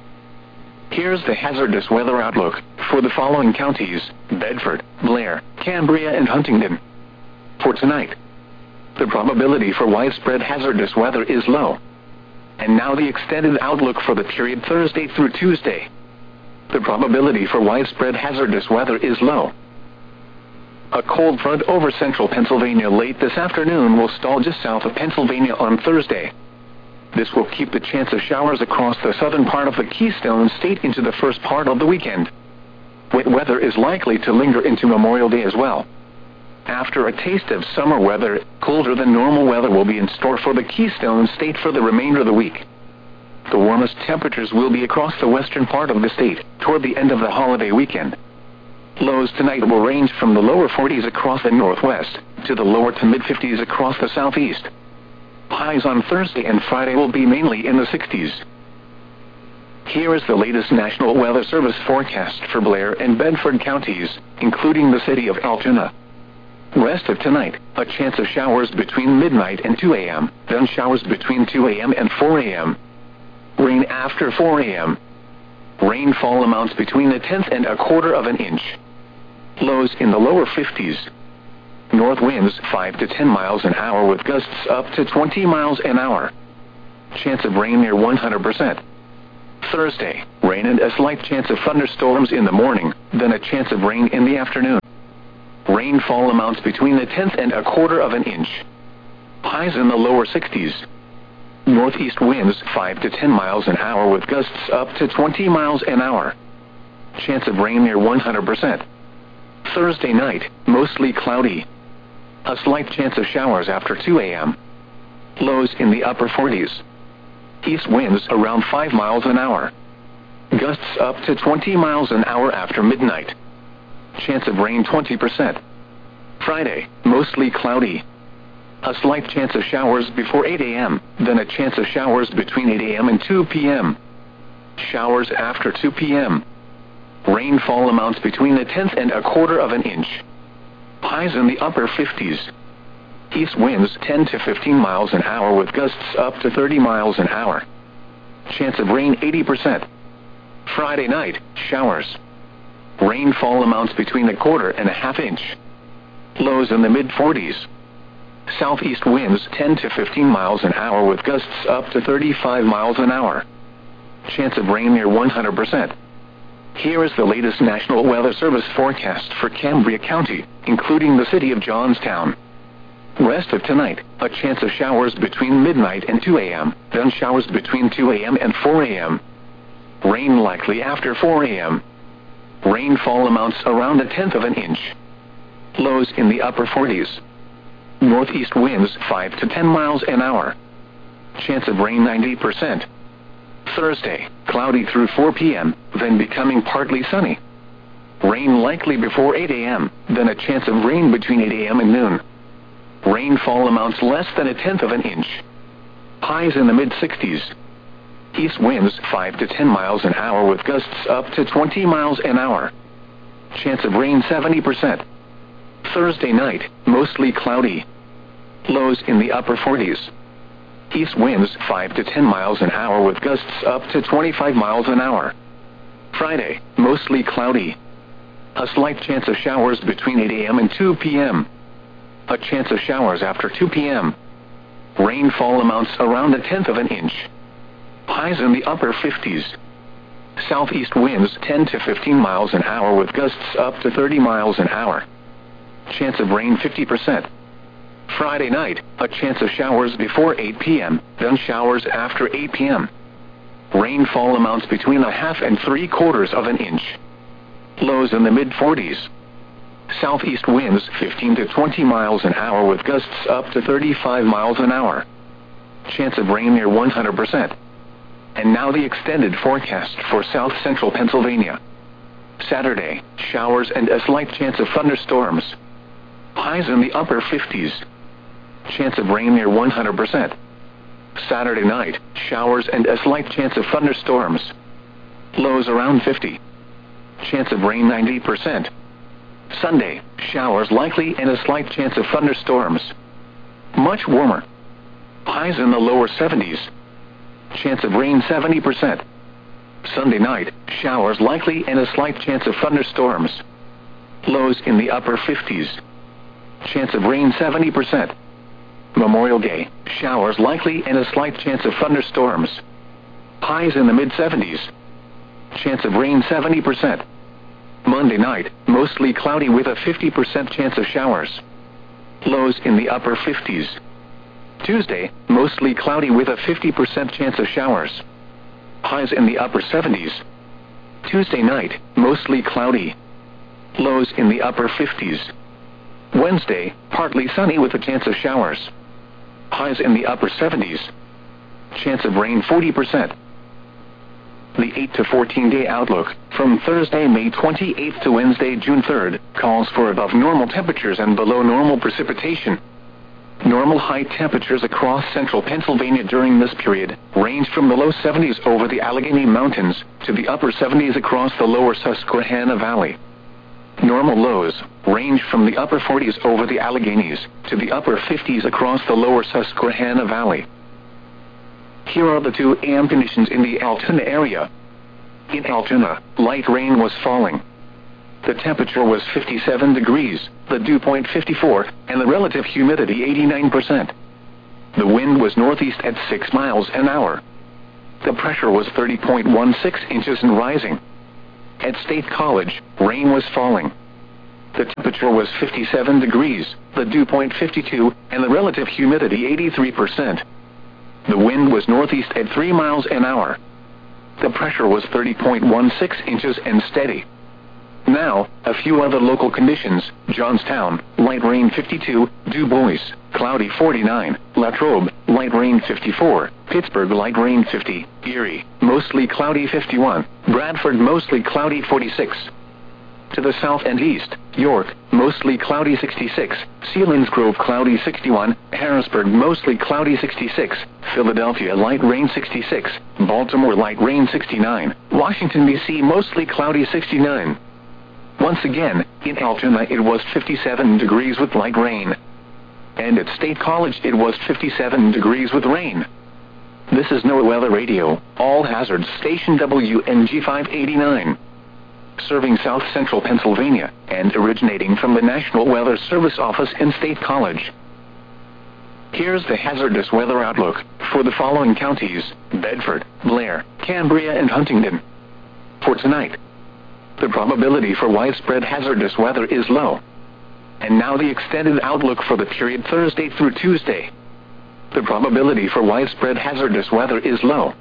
Here's the hazardous weather outlook for the following counties: Bedford, Blair, Cambria, and Huntingdon. For tonight, the probability for widespread hazardous weather is low. And now the extended outlook for the period Thursday through Tuesday. The probability for widespread hazardous weather is low. A cold front over central Pennsylvania late this afternoon will stall just south of Pennsylvania on Thursday. This will keep the chance of showers across the southern part of the Keystone State into the first part of the weekend. Wet weather is likely to linger into Memorial Day as well. After a taste of summer weather, colder than normal weather will be in store for the Keystone State for the remainder of the week. The warmest temperatures will be across the western part of the state toward the end of the holiday weekend. Lows tonight will range from the lower 40s across the northwest to the lower to mid-50s across the southeast. Highs on Thursday and Friday will be mainly in the 60s. Here is the latest National Weather Service forecast for Blair and Bedford counties, including the city of Altoona. Rest of tonight, a chance of showers between midnight and 2 a.m., then showers between 2 a.m. and 4 a.m. Rain after 4 a.m. Rainfall amounts between 1/10 and 1/4 of an inch. Lows in the lower 50s. North winds 5 to 10 miles an hour with gusts up to 20 miles an hour. Chance of rain near 100%. Thursday, rain and a slight chance of thunderstorms in the morning, then a chance of rain in the afternoon. Rainfall amounts between a tenth and a quarter of an inch. Highs in the lower 60s. Northeast winds 5 to 10 miles an hour with gusts up to 20 miles an hour. Chance of rain near 100%. Thursday night, mostly cloudy. A slight chance of showers after 2 a.m. Lows in the upper 40s. East winds around 5 miles an hour. Gusts up to 20 miles an hour after midnight. Chance of rain 20%. Friday, mostly cloudy. A slight chance of showers before 8 a.m., then a chance of showers between 8 a.m. and 2 p.m. Showers after 2 p.m. Rainfall amounts between a tenth and a quarter of an inch. Highs in the upper 50s. East winds 10 to 15 miles an hour with gusts up to 30 miles an hour. Chance of rain 80%. Friday night, showers. Rainfall amounts between a quarter and a half inch. Lows in the mid-40s. Southeast winds 10 to 15 miles an hour with gusts up to 35 miles an hour. Chance of rain near 100%. Here is the latest National Weather Service forecast for Cambria County, including the city of Johnstown. Rest of tonight, a chance of showers between midnight and 2 a.m., then showers between 2 a.m. and 4 a.m. Rain likely after 4 a.m. Rainfall amounts around a tenth of an inch. Lows in the upper 40s. Northeast winds 5 to 10 miles an hour. Chance of rain 90%. Thursday, cloudy through 4 p.m., then becoming partly sunny. Rain likely before 8 a.m., then a chance of rain between 8 a.m. and noon. Rainfall amounts less than a tenth of an inch. Highs in the mid-60s. East winds 5 to 10 miles an hour with gusts up to 20 miles an hour. Chance of rain 70%. Thursday night, mostly cloudy. Lows in the upper 40s. East winds 5 to 10 miles an hour with gusts up to 25 miles an hour. Friday, mostly cloudy. A slight chance of showers between 8 a.m. and 2 p.m. A chance of showers after 2 p.m. Rainfall amounts around a tenth of an inch. Highs in the upper 50s. Southeast winds 10 to 15 miles an hour with gusts up to 30 miles an hour. Chance of rain 50%. Friday night, a chance of showers before 8 p.m., then showers after 8 p.m. Rainfall amounts between a half and 3/4 of an inch. Lows in the mid-40s. Southeast winds 15 to 20 miles an hour with gusts up to 35 miles an hour. Chance of rain near 100%. And now the extended forecast for south central Pennsylvania. Saturday, showers and a slight chance of thunderstorms. Highs in the upper 50s. Chance of rain near 100%. Saturday night, showers and a slight chance of thunderstorms. Lows around 50. Chance of rain 90%. Sunday, showers likely and a slight chance of thunderstorms. Much warmer. Highs in the lower 70s. Chance of rain 70%. Sunday night, showers likely and a slight chance of thunderstorms. Lows in the upper 50s. Chance of rain 70%. Memorial Day, showers likely and a slight chance of thunderstorms. Highs in the mid-70s. Chance of rain 70%. Monday night, mostly cloudy with a 50% chance of showers. Lows in the upper 50s. Tuesday, mostly cloudy with a 50% chance of showers. Highs in the upper 70s. Tuesday night, mostly cloudy. Lows in the upper 50s. Wednesday, partly sunny with a chance of showers. Highs in the upper 70s. Chance of rain 40%. The 8 to 14-day outlook, from Thursday, May 28th to Wednesday, June 3rd, calls for above normal temperatures and below normal precipitation. Normal high temperatures across central Pennsylvania during this period range from the low 70s over the Allegheny Mountains to the upper 70s across the lower Susquehanna Valley. Normal lows range from the upper 40s over the Alleghenies to the upper 50s across the lower Susquehanna Valley. Here are the 2 a.m. conditions in the Altoona area. In Altoona, light rain was falling. The temperature was 57 degrees, the dew point 54, and the relative humidity 89%. The wind was northeast at 6 miles an hour. The pressure was 30.16 inches and rising. At State College, rain was falling. The temperature was 57 degrees, the dew point 52, and the relative humidity 83%. The wind was northeast at 3 miles an hour. The pressure was 30.16 inches and steady. Now, a few other local conditions: Johnstown, light rain 52, Du Bois, cloudy 49, Latrobe, light rain 54, Pittsburgh, light rain 50, Erie, mostly cloudy 51, Bradford, mostly cloudy 46. To the south and east, York, mostly cloudy 66, Selinsgrove, cloudy 61, Harrisburg, mostly cloudy 66, Philadelphia, light rain 66, Baltimore, light rain 69, Washington, D.C., mostly cloudy 69. Once again, in Altoona it was 57 degrees with light rain. And at State College it was 57 degrees with rain. This is NOAA Weather Radio, all hazards station WNG 589. Serving south central Pennsylvania, and originating from the National Weather Service office in State College. Here's the hazardous weather outlook for the following counties: Bedford, Blair, Cambria, and Huntingdon. For tonight, the probability for widespread hazardous weather is low. And now the extended outlook for the period Thursday through Tuesday. The probability for widespread hazardous weather is low.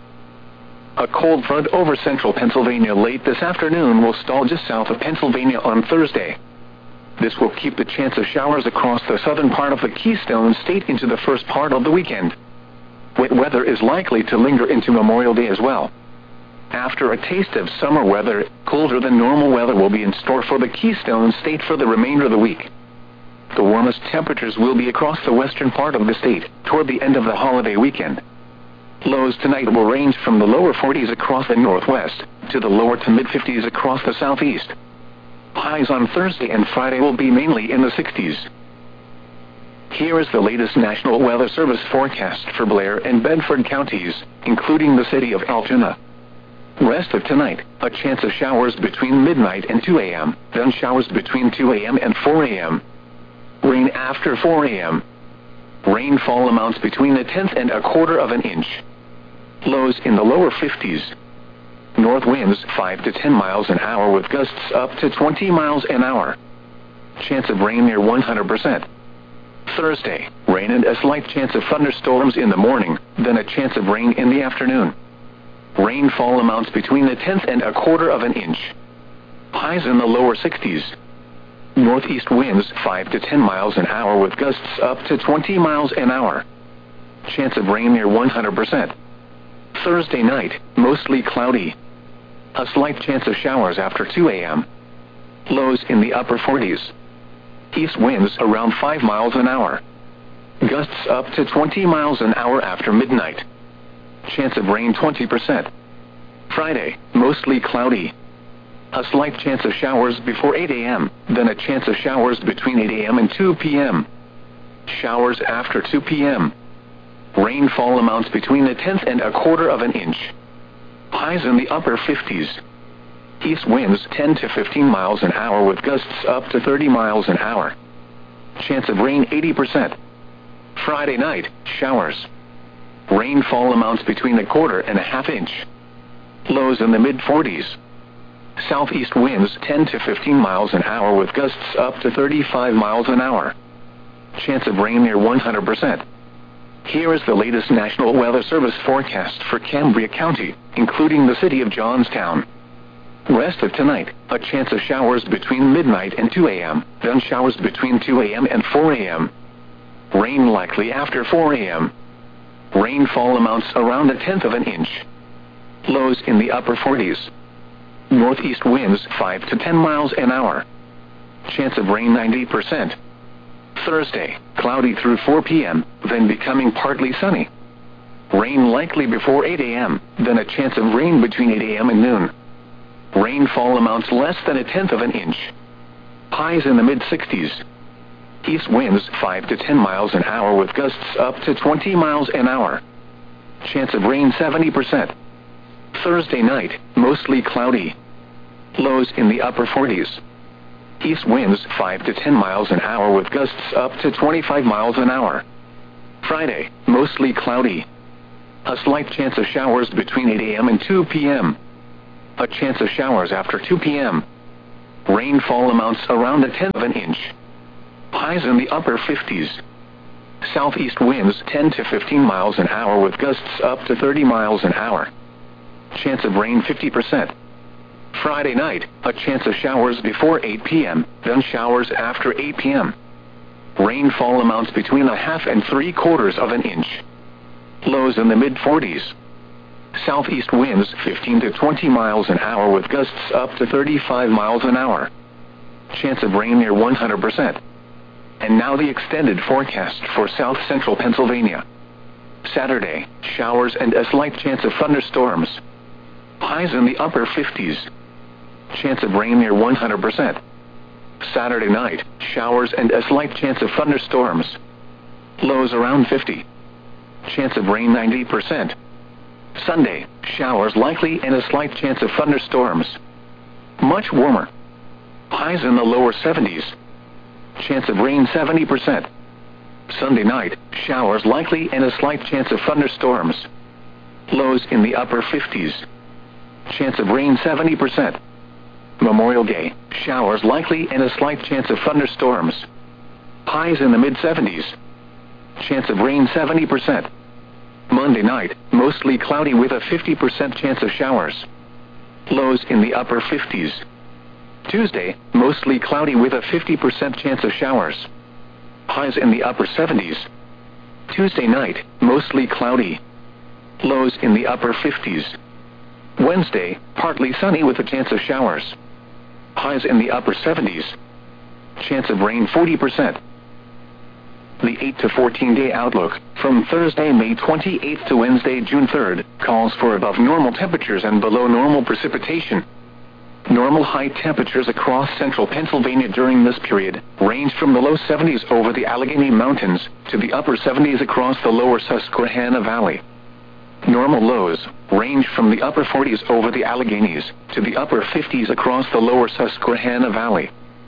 A cold front over central Pennsylvania late this afternoon will stall just south of Pennsylvania on Thursday. This will keep the chance of showers across the southern part of the Keystone State into the first part of the weekend. Wet weather is likely to linger into Memorial Day as well. After a taste of summer weather, colder than normal weather will be in store for the Keystone State for the remainder of the week. The warmest temperatures will be across the western part of the state toward the end of the holiday weekend. Lows tonight will range from the lower 40s across the northwest to the lower to mid-50s across the southeast. Highs on Thursday and Friday will be mainly in the 60s. Here is the latest National Weather Service forecast for Blair and Bedford counties, including the city of Altoona. Rest of tonight, a chance of showers between midnight and 2 a.m., then showers between 2 a.m. and 4 a.m. Rain after 4 a.m. Rainfall amounts between 1/10 and 1/4 of an inch. Lows in the lower 50s. North winds 5 to 10 miles an hour with gusts up to 20 miles an hour. Chance of rain near 100%. Thursday, rain and a slight chance of thunderstorms in the morning, then a chance of rain in the afternoon. Rainfall amounts between 1/10 and 1/4 of an inch. Highs in the lower 60s. Northeast winds 5 to 10 miles an hour with gusts up to 20 miles an hour. Chance of rain near 100%. Thursday night, mostly cloudy. A slight chance of showers after 2 a.m. Lows in the upper 40s. East winds around 5 miles an hour. Gusts up to 20 miles an hour after midnight. Chance of rain 20%. Friday, mostly cloudy. A slight chance of showers before 8 a.m., then a chance of showers between 8 a.m. and 2 p.m. Showers after 2 p.m. Rainfall amounts between 1/10 and 1/4 of an inch. Highs in the upper 50s. East winds 10 to 15 miles an hour with gusts up to 30 miles an hour. Chance of rain 80%. Friday night, showers. Rainfall amounts between 1/4 and 1/2 inch. Lows in the mid-40s. Southeast winds 10 to 15 miles an hour with gusts up to 35 miles an hour. Chance of rain near 100%. Here is the latest National Weather Service forecast for Cambria County, including the city of Johnstown. Rest of tonight, a chance of showers between midnight and 2 a.m., then showers between 2 a.m. and 4 a.m. Rain likely after 4 a.m. Rainfall amounts around 1/10 of an inch. Lows in the upper 40s. Northeast winds 5 to 10 miles an hour. Chance of rain 90%. Thursday, cloudy through 4 p.m., then becoming partly sunny. Rain likely before 8 a.m., then a chance of rain between 8 a.m. and noon. Rainfall amounts less than 1/10 of an inch. Highs in the mid-60s. East winds 5 to 10 miles an hour with gusts up to 20 miles an hour. Chance of rain 70%. Thursday night, mostly cloudy. Lows in the upper 40s. East winds 5 to 10 miles an hour with gusts up to 25 miles an hour. Friday, mostly cloudy. A slight chance of showers between 8 a.m. and 2 p.m. A chance of showers after 2 p.m. Rainfall amounts around 1/10 of an inch. Highs in the upper 50s. Southeast winds 10 to 15 miles an hour with gusts up to 30 miles an hour. Chance of rain 50%. Friday night, a chance of showers before 8 p.m., then showers after 8 p.m. Rainfall amounts between 1/2 and 3/4 of an inch. Lows in the mid-40s. Southeast winds 15 to 20 miles an hour with gusts up to 35 miles an hour. Chance of rain near 100%. And now the extended forecast for south central Pennsylvania. Saturday, showers and a slight chance of thunderstorms. Highs in the upper 50s. Chance of rain near 100%. Saturday night, showers and a slight chance of thunderstorms. Lows around 50. Chance of rain 90%. Sunday, showers likely and a slight chance of thunderstorms. Much warmer. Highs in the lower 70s. Chance of rain 70%. Sunday night, showers likely and a slight chance of thunderstorms. Lows in the upper 50s. Chance of rain 70%. Memorial Day, showers likely and a slight chance of thunderstorms. Highs in the mid-70s. Chance of rain 70%. Monday night, mostly cloudy with a 50% chance of showers. Lows in the upper 50s. Tuesday, mostly cloudy with a 50% chance of showers. Highs in the upper 70s. Tuesday night, mostly cloudy. Lows in the upper 50s. Wednesday, partly sunny with a chance of showers. Highs in the upper 70s. Chance of rain 40%. The 8 to 14-day outlook, from Thursday, May 28th to Wednesday, June 3rd, calls for above normal temperatures and below normal precipitation. Normal high temperatures across central Pennsylvania during this period range from the low 70s over the Allegheny Mountains to the upper 70s across the lower Susquehanna Valley. Normal lows range from the upper 40s over the Alleghenies to the upper 50s across the lower Susquehanna Valley.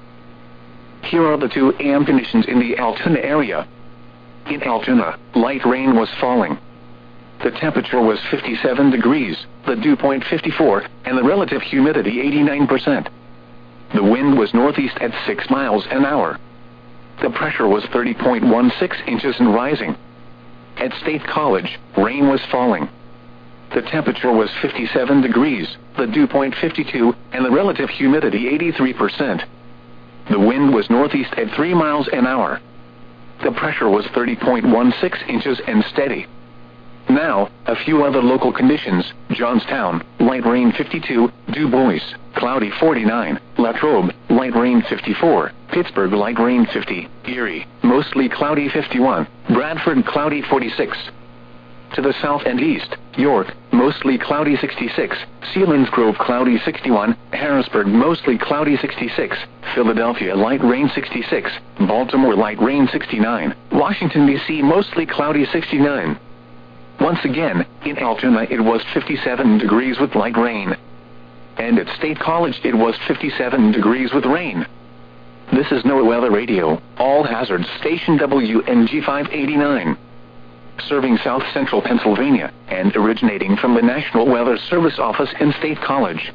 Here are the 2 a.m. conditions in the Altoona area. In Altoona, light rain was falling. The temperature was 57 degrees, the dew point 54, and the relative humidity 89%. The wind was northeast at 6 miles an hour. The pressure was 30.16 inches and rising. At State College, rain was falling. The temperature was 57 degrees, the dew point 52, and the relative humidity 83%. The wind was northeast at 3 miles an hour. The pressure was 30.16 inches and steady. Now, a few other local conditions: Johnstown, light rain 52, Du Bois, cloudy 49, Latrobe, light rain 54, Pittsburgh, light rain 50, Erie, mostly cloudy 51, Bradford, cloudy 46. To the south and east, York, mostly cloudy 66, Selinsgrove, cloudy 61, Harrisburg, mostly cloudy 66, Philadelphia, light rain 66, Baltimore, light rain 69, Washington, D.C., mostly cloudy 69. Once again, in Altoona it was 57 degrees with light rain. And at State College it was 57 degrees with rain. This is NOAA Weather Radio, all hazards station WNG 589. Serving south central Pennsylvania, and originating from the National Weather Service office in State College.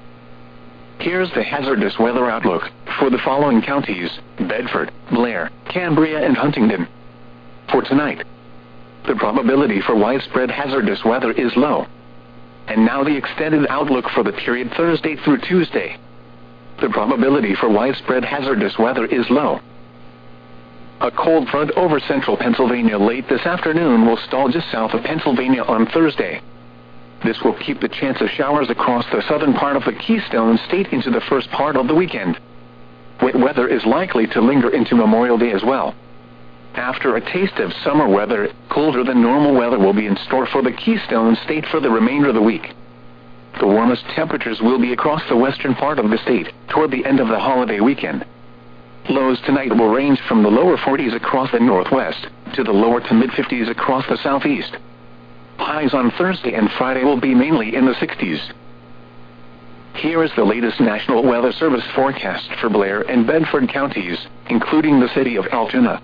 Here's the hazardous weather outlook for the following counties: Bedford, Blair, Cambria, and Huntingdon. For tonight, the probability for widespread hazardous weather is low. And now the extended outlook for the period Thursday through Tuesday. The probability for widespread hazardous weather is low. A cold front over central Pennsylvania late this afternoon will stall just south of Pennsylvania on Thursday. This will keep the chance of showers across the southern part of the Keystone State into the first part of the weekend. Wet weather is likely to linger into Memorial Day as well. After a taste of summer weather, colder than normal weather will be in store for the Keystone State for the remainder of the week. The warmest temperatures will be across the western part of the state toward the end of the holiday weekend. Lows tonight will range from the lower 40s across the northwest to the lower to mid-50s across the southeast. Highs on Thursday and Friday will be mainly in the 60s. Here is the latest National Weather Service forecast for Blair and Bedford counties, including the city of Altoona.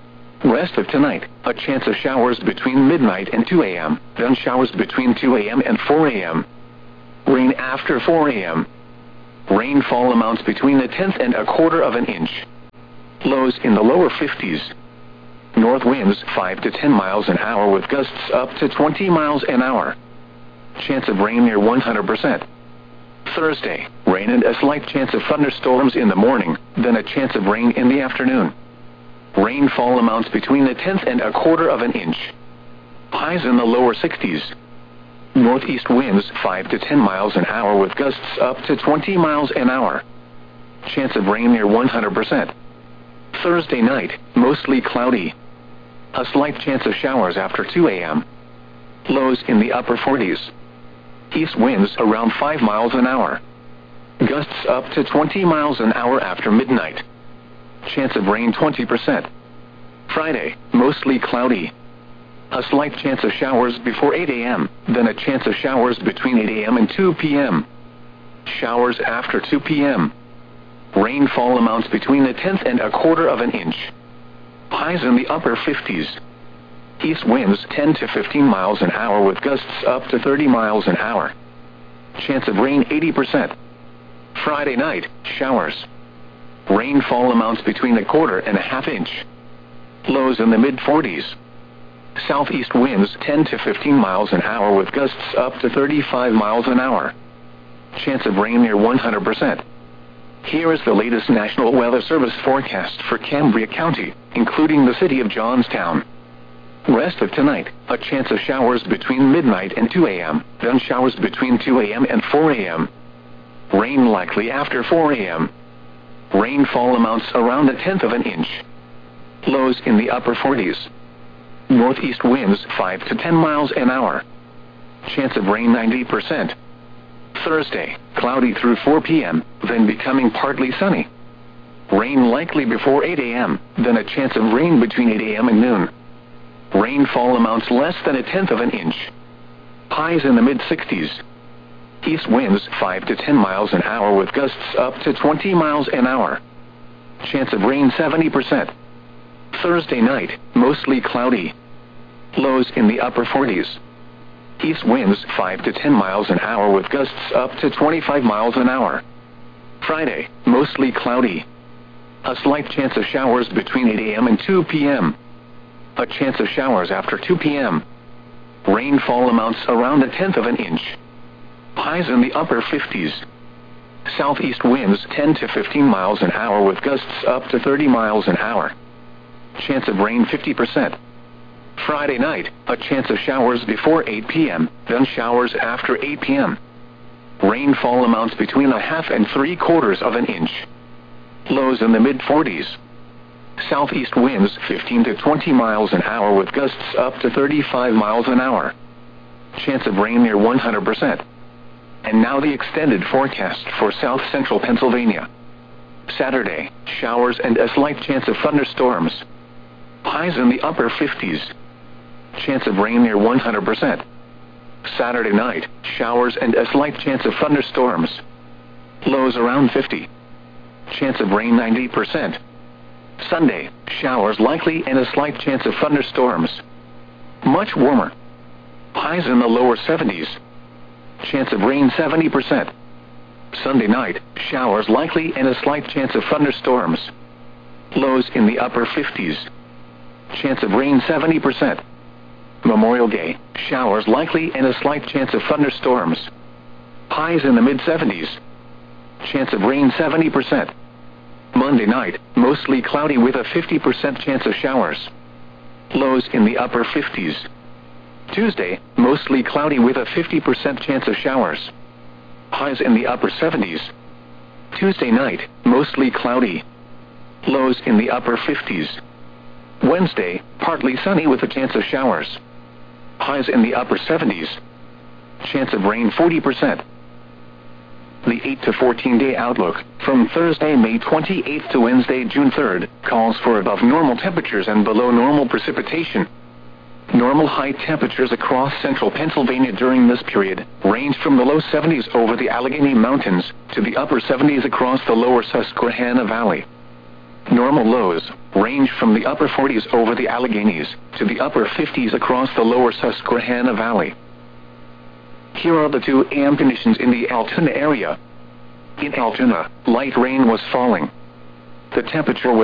Rest of tonight, a chance of showers between midnight and 2 a.m., then showers between 2 a.m. and 4 a.m. Rain after 4 a.m. Rainfall amounts between a tenth and a quarter of an inch. Lows in the lower 50s. North winds 5 to 10 miles an hour with gusts up to 20 miles an hour. Chance of rain near 100%. Thursday, rain and a slight chance of thunderstorms in the morning, then a chance of rain in the afternoon. Rainfall amounts between a tenth and a quarter of an inch. Highs in the lower 60s. Northeast winds 5 to 10 miles an hour with gusts up to 20 miles an hour. Chance of rain near 100%. Thursday night, mostly cloudy. A slight chance of showers after 2 a.m. Lows in the upper 40s. East winds around 5 miles an hour. Gusts up to 20 miles an hour after midnight. Chance of rain 20%. Friday, mostly cloudy. A slight chance of showers before 8 a.m., then a chance of showers between 8 a.m. and 2 p.m. Showers after 2 p.m. Rainfall amounts between a tenth and a quarter of an inch. Highs in the upper 50s. East winds 10 to 15 miles an hour with gusts up to 30 miles an hour. Chance of rain 80%. Friday night, showers. Rainfall amounts between a quarter and a half inch. Lows in the mid-40s. Southeast winds 10 to 15 miles an hour with gusts up to 35 miles an hour. Chance of rain near 100%. Here is the latest National Weather Service forecast for Cambria County, including the city of Johnstown. Rest of tonight, a chance of showers between midnight and 2 a.m., then showers between 2 a.m. and 4 a.m. Rain likely after 4 a.m. Rainfall amounts around a tenth of an inch. Lows in the upper 40s. Northeast winds 5 to 10 miles an hour. Chance of rain 90%. Thursday, cloudy through 4 p.m., then becoming partly sunny. Rain likely before 8 a.m., then a chance of rain between 8 a.m. and noon. Rainfall amounts less than a tenth of an inch. Highs in the mid-60s. East winds 5 to 10 miles an hour with gusts up to 20 miles an hour. Chance of rain 70%. Thursday night, mostly cloudy. Lows in the upper 40s. East winds 5 to 10 miles an hour with gusts up to 25 miles an hour. Friday, mostly cloudy. A slight chance of showers between 8 a.m. and 2 p.m. A chance of showers after 2 p.m. Rainfall amounts around a tenth of an inch. Highs in the upper 50s. Southeast winds 10 to 15 miles an hour with gusts up to 30 miles an hour. Chance of rain 50%. Friday night, a chance of showers before 8 p.m., then showers after 8 p.m. Rainfall amounts between a half and 3/4 of an inch. Lows in the mid-40s. Southeast winds 15 to 20 miles an hour with gusts up to 35 miles an hour. Chance of rain near 100%. And now the extended forecast for south central Pennsylvania. Saturday, showers and a slight chance of thunderstorms. Highs in the upper 50s. Chance of rain near 100%. Saturday night, showers and a slight chance of thunderstorms. Lows around 50. Chance of rain 90%. Sunday, showers likely and a slight chance of thunderstorms. Much warmer. Highs in the lower 70s. Chance of rain 70%. Sunday night, showers likely and a slight chance of thunderstorms. Lows in the upper 50s. Chance of rain 70%. Memorial Day, showers likely and a slight chance of thunderstorms. Highs in the mid-70s. Chance of rain 70%. Monday night, mostly cloudy with a 50% chance of showers. Lows in the upper 50s. Tuesday, mostly cloudy with a 50% chance of showers. Highs in the upper 70s. Tuesday night, mostly cloudy. Lows in the upper 50s. Wednesday, partly sunny with a chance of showers. Highs in the upper 70s. Chance of rain 40%. The 8 to 14-day outlook, from Thursday, May 28th to Wednesday, June 3rd, calls for above normal temperatures and below normal precipitation. Normal high temperatures across central Pennsylvania during this period ranged from the low 70s over the Allegheny Mountains to the upper 70s across the lower Susquehanna Valley. Normal lows range from the upper 40s over the Alleghenies to the upper 50s across the lower Susquehanna Valley. Here are the 2 AM conditions in the Altoona area. In Altoona, light rain was falling. The temperature was